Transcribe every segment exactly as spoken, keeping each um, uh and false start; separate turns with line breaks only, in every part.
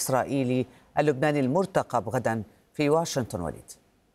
الإسرائيلي اللبناني المرتقب غدا في واشنطن. وليد.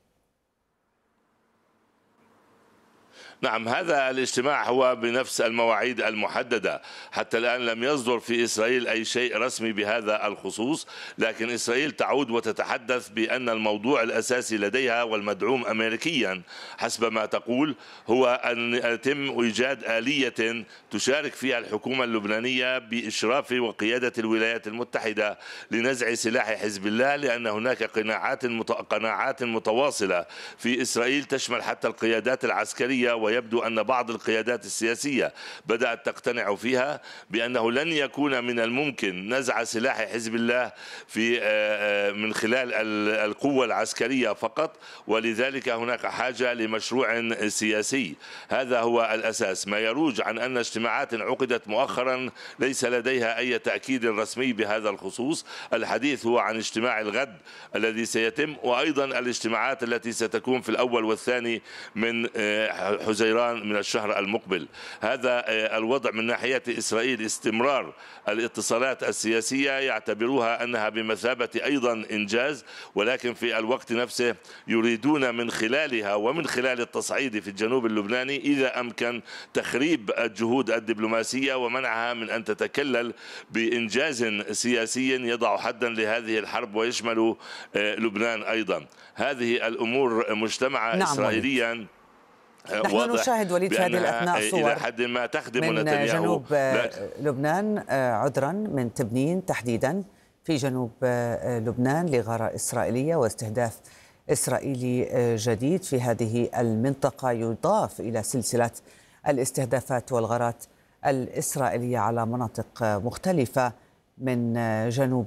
نعم، هذا الاجتماع هو بنفس المواعيد المحددة. حتى الآن لم يصدر في إسرائيل أي شيء رسمي بهذا الخصوص، لكن إسرائيل تعود وتتحدث بأن الموضوع الأساسي لديها والمدعوم أمريكيا حسب ما تقول هو أن يتم إيجاد آلية تشارك فيها الحكومة اللبنانية بإشراف وقيادة الولايات المتحدة لنزع سلاح حزب الله، لأن هناك قناعات قناعات متواصلة في إسرائيل تشمل حتى القيادات العسكرية، ويبدو أن بعض القيادات السياسية بدأت تقتنع فيها بأنه لن يكون من الممكن نزع سلاح حزب الله في من خلال القوة العسكرية فقط، ولذلك هناك حاجة لمشروع سياسي. هذا هو الأساس. ما يروج عن أن اجتماعات عقدت مؤخرا ليس لديها أي تأكيد رسمي بهذا الخصوص. الحديث هو عن اجتماع الغد الذي سيتم، وأيضا الاجتماعات التي ستكون في الأول والثاني من حزيران من الشهر المقبل. هذا الوضع من ناحية إسرائيل. استمرار الاتصالات السياسية يعتبروها أنها بمثابة أيضا إنجاز، ولكن في الوقت نفسه يريدون من خلالها ومن خلال التصعيد في الجنوب اللبناني إذا أمكن تخريب الجهود الدبلوماسية ومنعها من أن تتكلل بإنجاز سياسي يضع حدا لهذه الحرب ويشمل لبنان أيضا. هذه الأمور مجتمعة
نعم
إسرائيليا
وليد. نحن نشاهد وليد في هذه الأثناء صور
إلى حد ما تخدم
من
نتنياهو
جنوب لبنان، عذرا من تبنين تحديدا في جنوب لبنان لغارة إسرائيلية واستهداف إسرائيلي جديد في هذه المنطقة، يضاف إلى سلسلة الاستهدافات والغارات الإسرائيلية على مناطق مختلفة من جنوب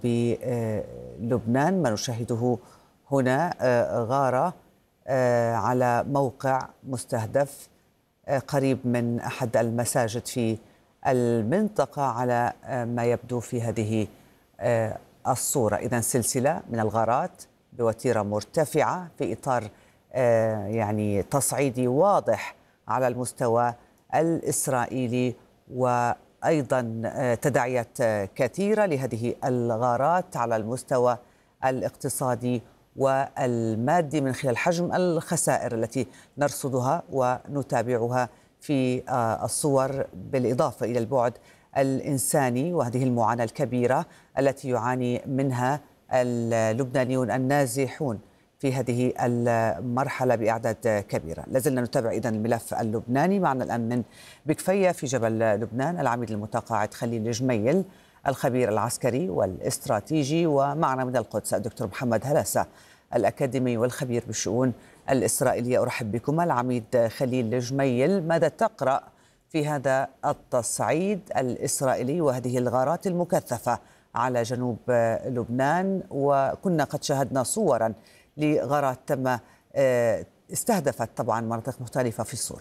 لبنان. ما نشاهده هنا غارة على موقع مستهدف قريب من أحد المساجد في المنطقة على ما يبدو في هذه الصورة. إذن سلسلة من الغارات بوتيرة مرتفعة في إطار يعني تصعيدي واضح على المستوى الإسرائيلي، وأيضا تداعيات كثيرة لهذه الغارات على المستوى الاقتصادي والمادي من خلال حجم الخسائر التي نرصدها ونتابعها في الصور، بالإضافة إلى البعد الإنساني وهذه المعاناة الكبيرة التي يعاني منها اللبنانيون النازحون في هذه المرحلة بأعداد كبيرة. لازلنا نتابع إذن الملف اللبناني. معنا الآن من بكفية في جبل لبنان العميد المتقاعد خليل جميل الخبير العسكري والاستراتيجي، ومعنا من القدس الدكتور محمد هلاسة الأكاديمي والخبير بالشؤون الإسرائيلية. أرحب بكم. العميد خليل جميل، ماذا تقرأ في هذا التصعيد الإسرائيلي وهذه الغارات المكثفة على جنوب لبنان؟ وكنا قد شاهدنا صورا لغارات تم استهدفت طبعا مناطق مختلفة في السور.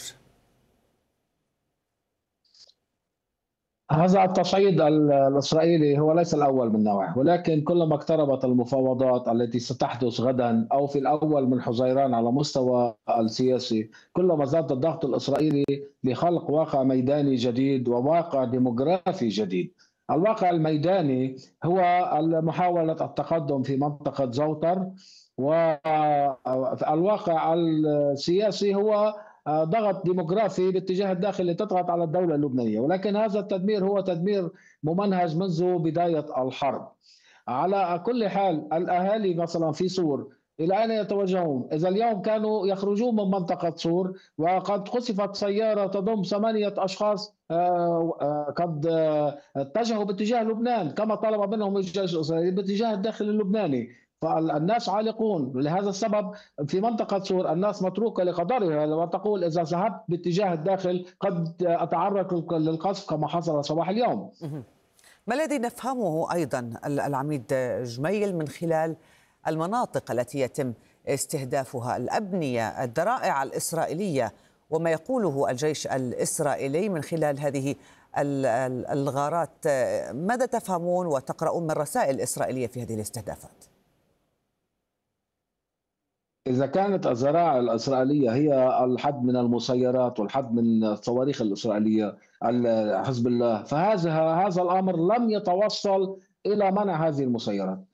هذا التصعيد الإسرائيلي هو ليس الأول من نوعه، ولكن كلما اقتربت المفاوضات التي ستحدث غدا أو في الأول من حزيران على مستوى السياسي، كلما زاد الضغط الإسرائيلي لخلق واقع ميداني جديد وواقع ديموغرافي جديد. الواقع الميداني هو محاولة التقدم في منطقة زوتر، والواقع السياسي هو ضغط ديموغرافي باتجاه الداخل لتضغط على الدولة اللبنانية، ولكن هذا التدمير هو تدمير ممنهج منذ بداية الحرب. على كل حال الأهالي مثلا في صور إلى أين يتوجهون؟ إذا اليوم كانوا يخرجون من منطقة صور وقد قصفت سيارة تضم ثمانية أشخاص قد اتجهوا باتجاه لبنان كما طلب منهم الجيش الإسرائيلي باتجاه الداخل اللبناني، فالناس عالقون. لهذا السبب في منطقة صور الناس متروكة لقدرها، وتقول إذا ذهبت باتجاه الداخل قد أتعرض للقصف كما حصل صباح اليوم.
ما الذي نفهمه أيضا العميد جميل من خلال المناطق التي يتم استهدافها، الأبنية، الذرائع الإسرائيلية، وما يقوله الجيش الإسرائيلي من خلال هذه الغارات؟ ماذا تفهمون وتقرؤون من رسائل إسرائيلية في هذه الاستهدافات؟
إذا كانت الذرائع الإسرائيلية هي الحد من المسيرات والحد من الصواريخ الإسرائيلية حزب الله، فهذا هذا الأمر لم يتوصل إلى منع هذه المسيرات.